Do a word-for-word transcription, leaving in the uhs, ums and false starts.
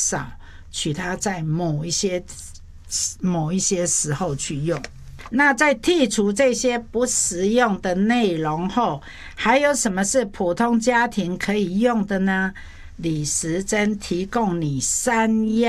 少，取它在某一些某一些时候去用。那在剔除这些不实用的内容后，还有什么是普通家庭可以用的呢？李时珍提供你三样